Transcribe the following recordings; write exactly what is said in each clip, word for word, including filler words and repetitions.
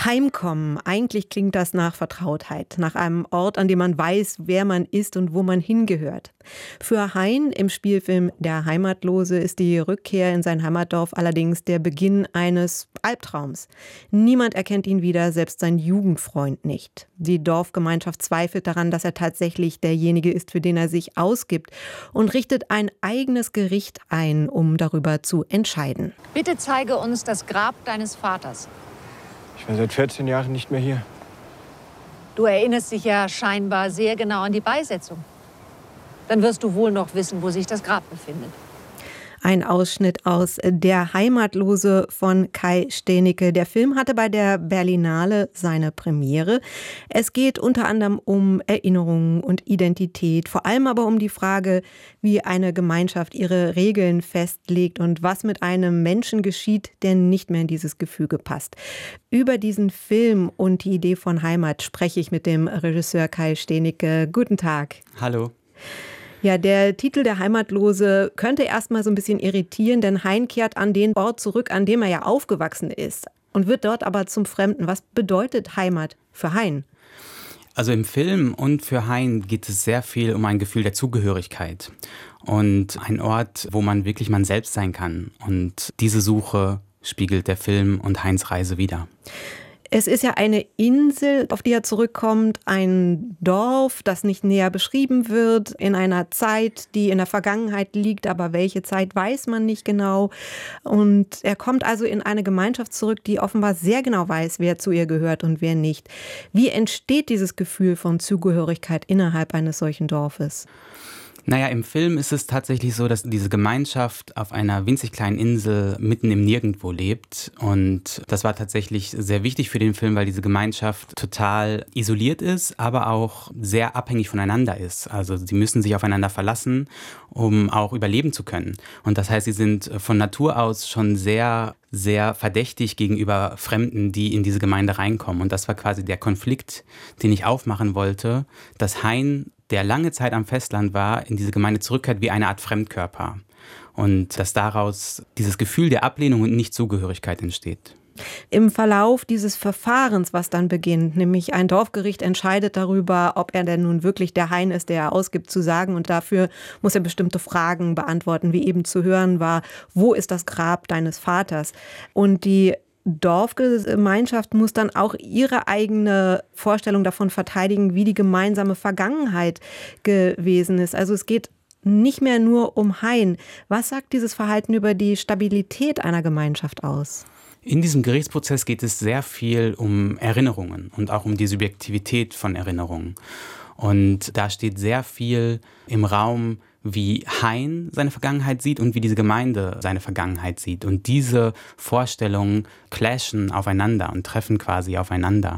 Heimkommen. Eigentlich klingt das nach Vertrautheit, nach einem Ort, an dem man weiß, wer man ist und wo man hingehört. Für Hein im Spielfilm Der Heimatlose ist die Rückkehr in sein Heimatdorf allerdings der Beginn eines Albtraums. Niemand erkennt ihn wieder, selbst sein Jugendfreund nicht. Die Dorfgemeinschaft zweifelt daran, dass er tatsächlich derjenige ist, für den er sich ausgibt, und richtet ein eigenes Gericht ein, um darüber zu entscheiden. Bitte zeige uns das Grab deines Vaters. Ich war seit vierzehn Jahren nicht mehr hier. Du erinnerst dich ja scheinbar sehr genau an die Beisetzung. Dann wirst du wohl noch wissen, wo sich das Grab befindet. Ein Ausschnitt aus Der Heimatlose von Kai Steenicke. Der Film hatte bei der Berlinale seine Premiere. Es geht unter anderem um Erinnerungen und Identität, vor allem aber um die Frage, wie eine Gemeinschaft ihre Regeln festlegt und was mit einem Menschen geschieht, der nicht mehr in dieses Gefüge passt. Über diesen Film und die Idee von Heimat spreche ich mit dem Regisseur Kai Steenicke. Guten Tag. Hallo. Ja, der Titel Der Heimatlose könnte erstmal so ein bisschen irritieren, denn Hein kehrt an den Ort zurück, an dem er ja aufgewachsen ist und wird dort aber zum Fremden. Was bedeutet Heimat für Hein? Also im Film und für Hein geht es sehr viel um ein Gefühl der Zugehörigkeit und ein Ort, wo man wirklich man selbst sein kann. Und diese Suche spiegelt der Film und Heins Reise wider. Es ist ja eine Insel, auf die er zurückkommt, ein Dorf, das nicht näher beschrieben wird, in einer Zeit, die in der Vergangenheit liegt, aber welche Zeit weiß man nicht genau. Und er kommt also in eine Gemeinschaft zurück, die offenbar sehr genau weiß, wer zu ihr gehört und wer nicht. Wie entsteht dieses Gefühl von Zugehörigkeit innerhalb eines solchen Dorfes? Naja, im Film ist es tatsächlich so, dass diese Gemeinschaft auf einer winzig kleinen Insel mitten im Nirgendwo lebt. Und das war tatsächlich sehr wichtig für den Film, weil diese Gemeinschaft total isoliert ist, aber auch sehr abhängig voneinander ist. Also sie müssen sich aufeinander verlassen, um auch überleben zu können. Und das heißt, sie sind von Natur aus schon sehr sehr verdächtig gegenüber Fremden, die in diese Gemeinde reinkommen. Und das war quasi der Konflikt, den ich aufmachen wollte, dass Hein, der lange Zeit am Festland war, in diese Gemeinde zurückkehrt wie eine Art Fremdkörper. Und dass daraus dieses Gefühl der Ablehnung und Nichtzugehörigkeit entsteht. Im Verlauf dieses Verfahrens, was dann beginnt, nämlich ein Dorfgericht entscheidet darüber, ob er denn nun wirklich der Hein ist, der er ausgibt, zu sagen. Und dafür muss er bestimmte Fragen beantworten, wie eben zu hören war, wo ist das Grab deines Vaters? Und die Dorfgemeinschaft muss dann auch ihre eigene Vorstellung davon verteidigen, wie die gemeinsame Vergangenheit gewesen ist. Also es geht nicht mehr nur um Hein. Was sagt dieses Verhalten über die Stabilität einer Gemeinschaft aus? In diesem Gerichtsprozess geht es sehr viel um Erinnerungen und auch um die Subjektivität von Erinnerungen. Und da steht sehr viel im Raum, wie Hein seine Vergangenheit sieht und wie diese Gemeinde seine Vergangenheit sieht. Und diese Vorstellungen clashen aufeinander und treffen quasi aufeinander.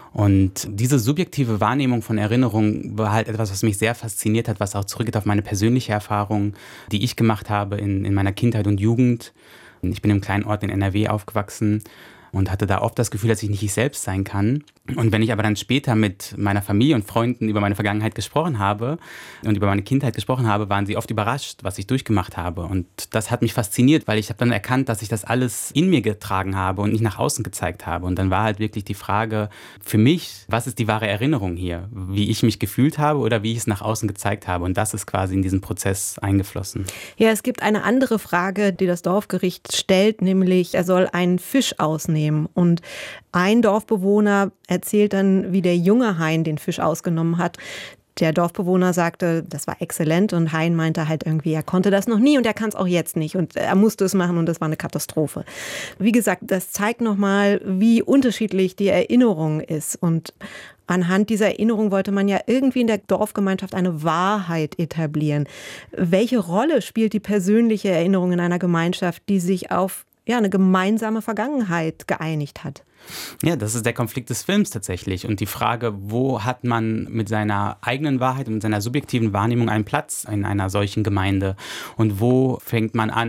Und diese subjektive Wahrnehmung von Erinnerung war halt etwas, was mich sehr fasziniert hat, was auch zurückgeht auf meine persönliche Erfahrung, die ich gemacht habe in, in meiner Kindheit und Jugend. Ich bin im kleinen Ort in N R W aufgewachsen und hatte da oft das Gefühl, dass ich nicht ich selbst sein kann. Und wenn ich aber dann später mit meiner Familie und Freunden über meine Vergangenheit gesprochen habe und über meine Kindheit gesprochen habe, waren sie oft überrascht, was ich durchgemacht habe. Und das hat mich fasziniert, weil ich habe dann erkannt, dass ich das alles in mir getragen habe und nicht nach außen gezeigt habe. Und dann war halt wirklich die Frage für mich, was ist die wahre Erinnerung hier? Wie ich mich gefühlt habe oder wie ich es nach außen gezeigt habe? Und das ist quasi in diesen Prozess eingeflossen. Ja, es gibt eine andere Frage, die das Dorfgericht stellt, nämlich er soll einen Fisch ausnehmen. Und ein Dorfbewohner erzählt dann, wie der junge Hein den Fisch ausgenommen hat. Der Dorfbewohner sagte, das war exzellent, und Hein meinte halt irgendwie, er konnte das noch nie und er kann es auch jetzt nicht und er musste es machen und das war eine Katastrophe. Wie gesagt, das zeigt nochmal, wie unterschiedlich die Erinnerung ist, und anhand dieser Erinnerung wollte man ja irgendwie in der Dorfgemeinschaft eine Wahrheit etablieren. Welche Rolle spielt die persönliche Erinnerung in einer Gemeinschaft, die sich auf ja, eine gemeinsame Vergangenheit geeinigt hat? Ja, das ist der Konflikt des Films tatsächlich. Und die Frage, wo hat man mit seiner eigenen Wahrheit und mit seiner subjektiven Wahrnehmung einen Platz in einer solchen Gemeinde? Und wo fängt man an,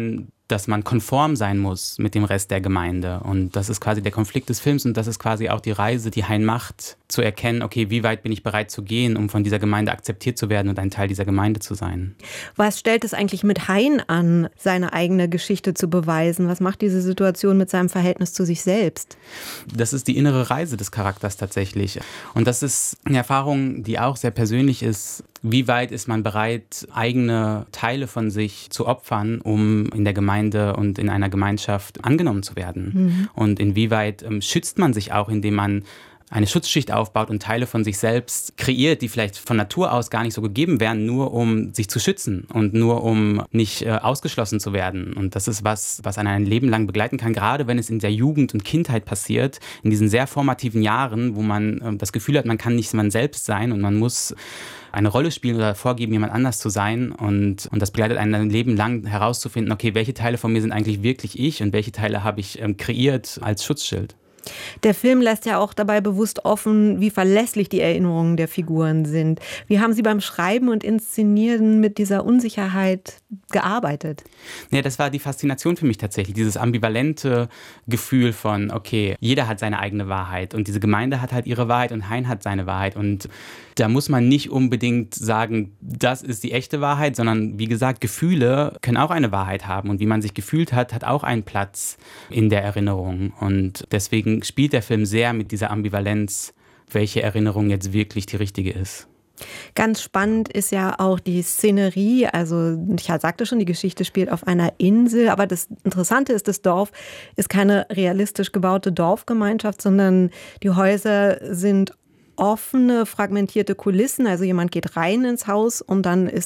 dass man konform sein muss mit dem Rest der Gemeinde. Und das ist quasi der Konflikt des Films und das ist quasi auch die Reise, die Hein macht, zu erkennen, okay, wie weit bin ich bereit zu gehen, um von dieser Gemeinde akzeptiert zu werden und ein Teil dieser Gemeinde zu sein. Was stellt es eigentlich mit Hein an, seine eigene Geschichte zu beweisen? Was macht diese Situation mit seinem Verhältnis zu sich selbst? Das ist die innere Reise des Charakters tatsächlich. Und das ist eine Erfahrung, die auch sehr persönlich ist. Wie weit ist man bereit, eigene Teile von sich zu opfern, um in der Gemeinde und in einer Gemeinschaft angenommen zu werden? Mhm. Und inwieweit ähm, schützt man sich auch, indem man eine Schutzschicht aufbaut und Teile von sich selbst kreiert, die vielleicht von Natur aus gar nicht so gegeben wären, nur um sich zu schützen und nur um nicht äh, ausgeschlossen zu werden. Und das ist was, was einen ein Leben lang begleiten kann, gerade wenn es in der Jugend und Kindheit passiert, in diesen sehr formativen Jahren, wo man äh, das Gefühl hat, man kann nicht man selbst sein und man muss eine Rolle spielen oder vorgeben, jemand anders zu sein. Und, und das begleitet einen ein Leben lang herauszufinden, okay, welche Teile von mir sind eigentlich wirklich ich und welche Teile habe ich ähm, kreiert als Schutzschild. Der Film lässt ja auch dabei bewusst offen, wie verlässlich die Erinnerungen der Figuren sind. Wie haben Sie beim Schreiben und Inszenieren mit dieser Unsicherheit gearbeitet? Ja, das war die Faszination für mich tatsächlich, dieses ambivalente Gefühl von, okay, jeder hat seine eigene Wahrheit und diese Gemeinde hat halt ihre Wahrheit und Hein hat seine Wahrheit und da muss man nicht unbedingt sagen, das ist die echte Wahrheit, sondern wie gesagt, Gefühle können auch eine Wahrheit haben und wie man sich gefühlt hat, hat auch einen Platz in der Erinnerung und deswegen spielt der Film sehr mit dieser Ambivalenz, welche Erinnerung jetzt wirklich die richtige ist. Ganz spannend ist ja auch die Szenerie. Also ich sagte schon, die Geschichte spielt auf einer Insel. Aber das Interessante ist, das Dorf ist keine realistisch gebaute Dorfgemeinschaft, sondern die Häuser sind offene, fragmentierte Kulissen. Also jemand geht rein ins Haus und dann ist